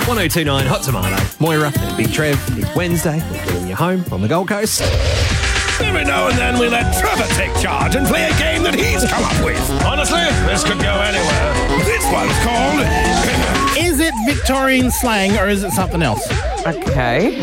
1029 Hot Tomato. Moira and Big Trev. It's Wednesday. We're getting you home on the Gold Coast. Every now and then we let Trevor take charge and play a game that he's come up with. Honestly, this could go anywhere. This one's called... Is it Victorian slang or is it something else? Okay.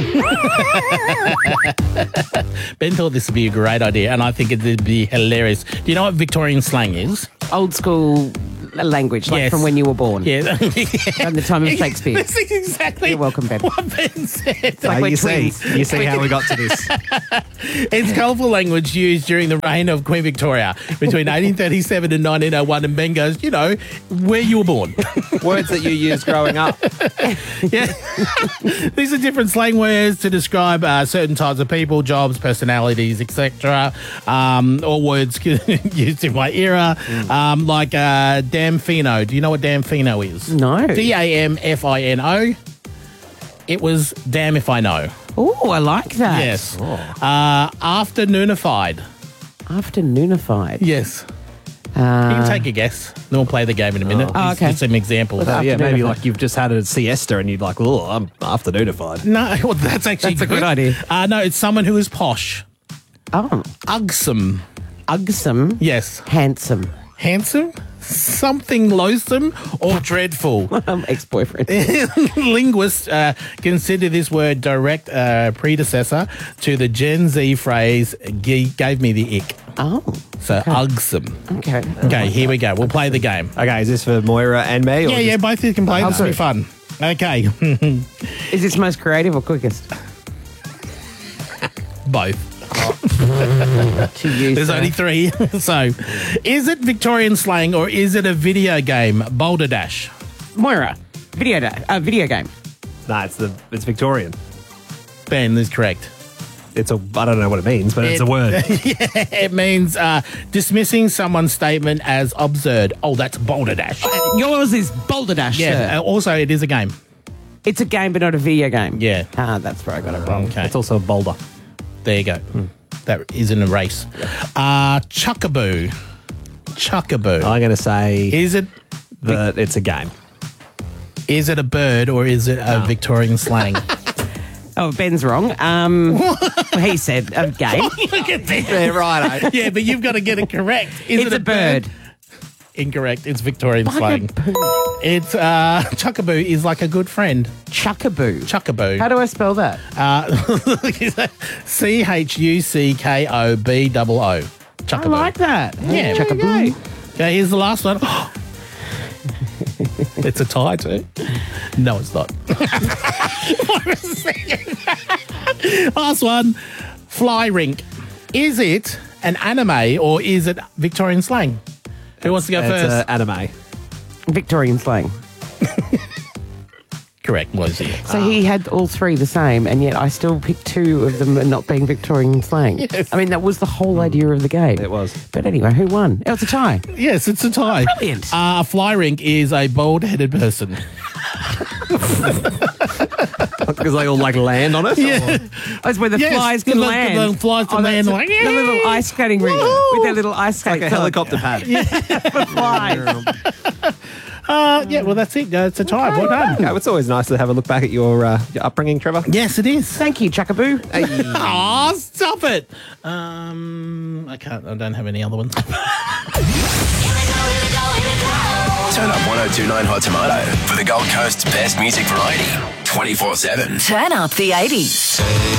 Ben thought this would be a great idea, and I think it would be hilarious. Do you know what Victorian slang is? Old school language, like Yes. from when you were born. Yeah. From the time of Shakespeare. This is exactly You're welcome, Ben. what Ben said. Like we're you twins. see how we got to this. It's colourful language used during the reign of Queen Victoria between 1837 and 1901, and Ben goes, you know, where you were born. Words that you used growing up. Yeah. These are different slang words to describe certain types of people, jobs, personalities, etc. All words used in my era, like damfino. Do you know what damfino is? No. Damfino. It was damn if I know. Oh, I like that. Yes. Afternoonified. Afternoonified. Yes. You can take a guess. Then we'll play the game in a minute. Oh, okay. Just some examples. Yeah, maybe Afternoonified. like you've just had a siesta and you'd like, oh, I'm afternoonified. No, well, that's actually That's a good idea. No, it's someone who is posh. Oh, Ugsome. ugsome. Yes. Handsome. Handsome? Something loathsome or dreadful. Ex-boyfriend. Linguists consider this word direct predecessor to the Gen Z phrase, gave me the ick. Oh, So, ugsome. okay. Okay, here we go. We'll play the game. Okay, is this for Moira and me? Or Yeah, both of you can play. This will be fun. Okay. Is this most creative or quickest? Both. To you, There's sir. only three. So, is it Victorian slang or is it a video game? Boulder Dash. Moira. Video game. Nah, it's Victorian. Ben is correct. I don't know what it means, but it's a word. It means dismissing someone's statement as absurd. Oh, that's Boulder Dash. Yours is Boulder Dash, Yeah. sir. Also, it is a game. It's a game, but not a video game. Yeah. That's where I got it wrong. Okay. It's also a boulder. There you go. That isn't a race. Chuckaboo. Chuckaboo. I'm going to say Is it that it's a game. a bird or is it a Victorian slang? Oh, Ben's wrong. He said a game. Look at this. Yeah, right. Yeah, but you've got to get it correct. Is It's it a bird. Incorrect. It's Victorian slang. It's chuckaboo is like a good friend. Chuckaboo. Chuckaboo. How do I spell that? CHUCKOBOO. I Chuckaboo. like that. Yeah. Chuckaboo. Okay, here's the last one. It's a tie too. No, it's not. Last one. Fly rink. Is it an anime or is it Victorian slang? Who wants to go first? It's anime. Victorian slang. Correct, Lucy. So he had all three the same, and yet I still picked two of them not being Victorian slang. Yes. I mean, that was the whole idea of the game. It was. But anyway, who won? Oh, it's a tie. Yes, it's a tie. Brilliant. A fly rink is a bald-headed person. Because they all like land on it? Yeah. That's where the Yes, flies can the land. the flies can that's land it. like, The little ice skating ring with their little ice skate. Like a helicopter pad. for flies. Yeah, well, that's it. It's a tie. Well done. Okay, it's always nice to have a look back at your upbringing, Trevor. Yes, it is. Thank you, Chuckaboo. Aw, stop it. I don't have any other ones. Turn up 1029 Hot Tomato for the Gold Coast's best music variety. 24/7. Turn up the 80s.